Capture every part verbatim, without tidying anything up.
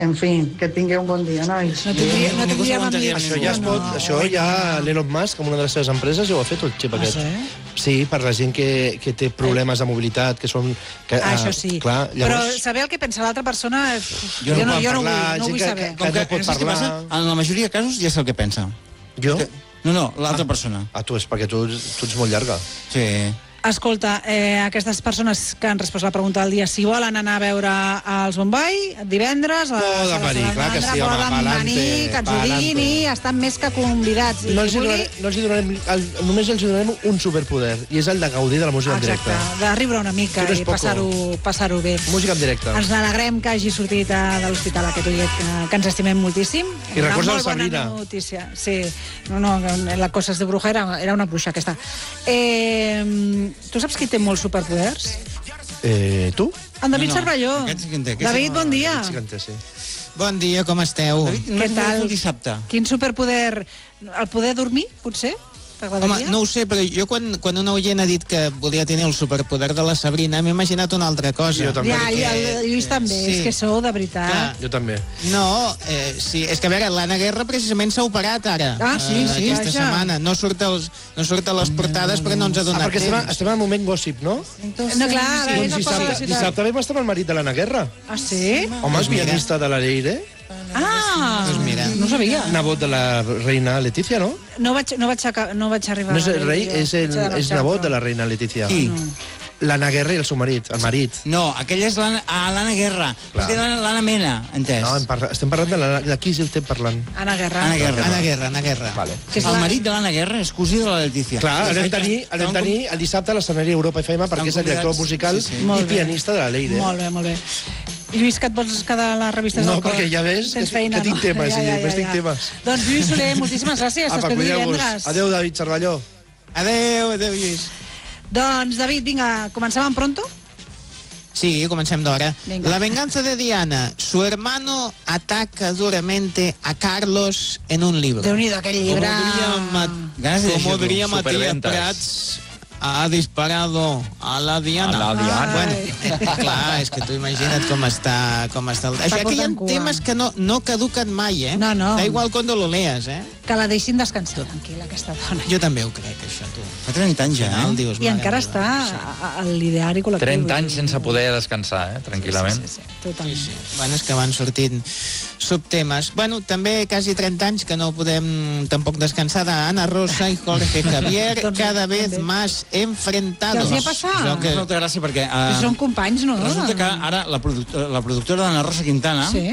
En fi, que tingueu un bon dia, nois. No tindríem no tindríem amics. Això ja es pot, això ja l'Elon Musk, com una de les seves empreses, ja ho ha fet, el xip aquest. Sí, per la gent que, que té problemes de mobilitat, que són... Que, ah, això sí. Clar, llavors... Però saber el que pensa l'altra persona, jo no, jo no, no, vull, no vull saber. Que, que, que no pot parlar... Passa? En la majoria de casos ja sé el que pensa. Jo? Que... No, no, l'altra ah. persona. Ah, tu, és perquè tu, tu ets molt llarga. Sí. Escolta, eh, aquestes persones que han respost la pregunta del dia, si volen anar a veure els Bombay divendres... Poden venir, clar que sí, home, poden venir, que ens ho diguin i estan més que convidats. No els, vulgui... no els donarem, el, només els donarem un superpoder, i és el de gaudir de la música en directe. Exacte, de riure una mica i passar-ho passar bé. Música en directe. Ens alegrem que hagi sortit de l'hospital aquest ullet, que, que ens estimem moltíssim. I recorda la Sabrina. Notícia. Sí, no, no, la cosa de bruja era, era una bruixa, aquesta. Eh... Tu saps qui té molts superpoders? Eh, tu? En David no, no. Cervelló. Aquest sí que en té. David, bon dia. Sí que en té, sí. Bon dia, com esteu? David, Què tal? Dissabte. Quin superpoder? El poder dormir, potser? Home, no ho sé, però jo quan, quan una oient ha dit que volia tenir el superpoder de la Sabrina, m'he imaginat una altra cosa. Jo també. Ja, perquè... el Lluís també, sí. És que sou de veritat. Clar. Jo també. No, eh, sí, és que a veure, l'Anna Guerra precisament s'ha operat ara. Ah, sí, eh, sí. Aquesta vaja. setmana. No surt, els, no surt a les portades perquè no ens ha donat ah, perquè temps. estem, estem en un moment gossip, no? No, clar, sí, doncs dissabte, dissabte vam estar amb el marit de l'Anna Guerra. Ah, sí? Home, és pianista de la Leire. Ah, pues mira. No sabia. Nebot de la reina Letícia, no? No vaig, no vaig, no vaig arribar... No és el rei, és, el, és nebot de la reina Letícia. Qui? L'Anna Guerra i el seu marit, el marit. No, aquella és l'Anna ah, Guerra. L'Anna Mena, entès. No, parla, estem parlant de, la, de qui estem parlant? Anna Guerra. Anna Guerra. Anna Guerra, Anna Guerra. Vale. El la... marit de l'Anna Guerra és cosí de la Letícia. Clar, el vam tenir, el vam tenir el dissabte a l'escenari Europa F M perquè és el director musical sí, sí. i pianista de la Leire. Molt bé, molt bé. Lluís, que et vols quedar a les revistes no, del cor? No, perquè ja ves que, feina, que tinc no? temes, ja, ja, ja, ja. tinc temes. Doncs Lluís Soler, moltíssimes gràcies. Apa, cuideu-vos. Adéu, David Cervelló. Adéu, adéu, Lluís. Doncs, David, vinga, comencem en pronto? Sí, comencem d'hora. La venganza de Diana. Su hermano ataca duramente a Carlos en un libro. Déu-n'hi-do, aquell llibre. Como diría Matías Prats, ha disparado a la Diana. A la Diana. Bueno, clar, és que tu imagina't com està... Com està el... Això, aquí hi ha temes que no, no caduquen mai, eh? No, no. Da igual quan lo lees, eh? Que la deixin descansar, tranquil·la, aquesta dona. Jo també ho crec, això, tu. Fa trenta anys, ja, eh? Dius, I encara està a l'ideari col·lectiu. trenta anys sense poder descansar, eh? Tranquil·lament. Sí, sí, sí, totalment. Sí, sí. Bueno, és que van sortint subtemes. Bueno, també quasi trenta anys que no podem tampoc descansar d'Anna Rosa i Jorge Javier, cada vez más enfrentados. Què els hi ha passat? Que... Molta gràcia perquè... Uh, són companys, no? Resulta que ara la, productora, la productora d'Anna Rosa Quintana sí?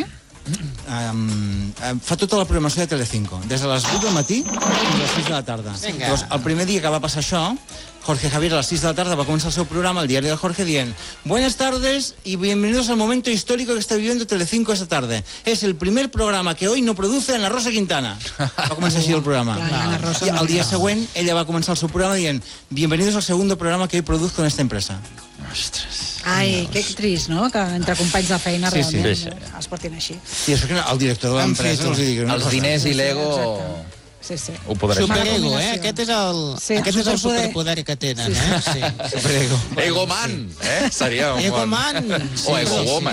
um, fa tota la programació de Telecinco, des de les vuit del matí fins a les sis de la tarda. Llavors, el primer dia que va passar això, Jorge Javier a las seis de la tarde va a comenzar su programa, el diario de Jorge, dient: buenas tardes y bienvenidos al momento histórico que está viviendo Telecinco esta tarde. Es el primer programa que hoy no produce Ana Rosa Quintana. Va començar així el programa. Clar, Rosa, I el dia següent ella va començar el seu programa dient: bienvenidos al segundo programa que hoy produzco en esta empresa. Ostres. Ai, que trist, no?, que entre companys de feina sí, realment sí, sí. es portin així. I això que el director de l'empresa... Els diners i l'ego... Sí, sí. Ho podrem. Superego, eh? Aquest és el, sí, aquest el és el superpoder que tenen, sí, eh? Sí, superego. Egoman, eh? Seria un Egoman. O egowoman.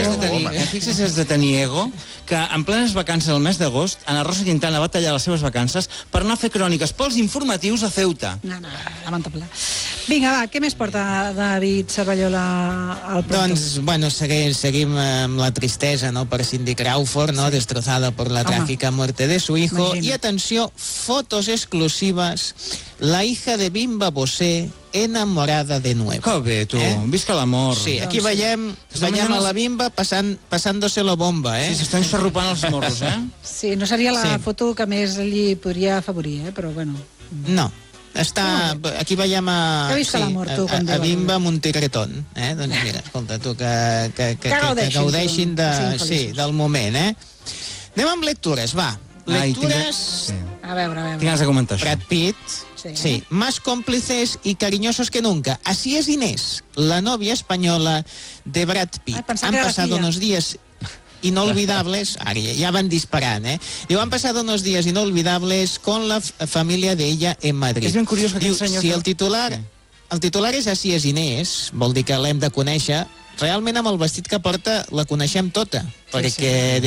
Fixis si has de tenir ego, que en plenes vacances del mes d'agost, Ana Rosa Quintana va tallar les seves vacances per anar a fer cròniques pels informatius a Ceuta. No, no, lamentable. Vinga, va, què més porta David Cervellola al Pronto? Doncs, bueno, seguim, seguim amb la tristesa, ¿no?, per Cindy Crawford, ¿no?, sí. Destrozada por la Home. trágica muerte de su hijo. Imagina. Y atenció, fotos exclusivas, la hija de Bimba Bosé enamorada de nuevo. Que bé, tu, eh? Visca l'amor. Sí, aquí veiem, veiem a la Bimba passant, passándose la bomba, eh? Sí, s'estan xarrupant els morros, eh? Sí, no seria la sí. foto que més li podria afavorir, eh? Però bueno. No. Està, aquí veiem a, sí, l'amor, tu, a, a, a Bimba amb un tigretón, eh? Doncs mira, escolta, tu, que, que, que, que, gaudeixin, que gaudeixin de, sí, del moment, eh? Anem amb lectures, va. Lectures... Sí. A veure, a veure. Tinc ganes de comentar això. Brad Pitt, sí. sí, más cómplices y cariñosos que nunca. Así es Inés, la novia española de Brad Pitt. Ay, Han pasado unos días inolvidables, ara ja van disparant, eh? Diu, han pasado unos días inolvidables con la familia de ella en Madrid. És ben curiós que Diu, aquest senyor... si el titular, el titular és Así es Inés, vol dir que l'hem de conèixer, realment amb el vestit que porta la coneixem tota, perquè...